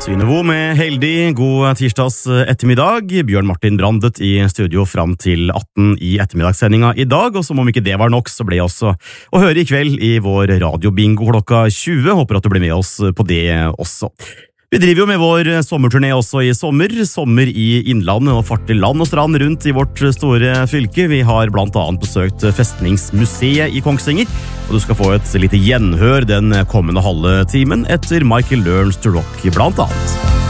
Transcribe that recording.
Synevo med heldig, god tirsdags ettermiddag. Bjørn Martin Brandet i studio fram til 18 i ettermiddagssendinga i dag, og som om ikke det var nok, så ble jeg også å høre i kveld i vår radiobingo klokka 20. Håper at du blir med oss på det også. Vi driver jo med vår sommerturné også i sommer. Sommer i innlandet og farter land og strand rundt i vårt store fylke. Vi har blant annet besøkt Festningsmuseet i Kongsvinger, og du skal få et lite gjenhør den kommende halve timen etter Michael Learns to Rock blant annet.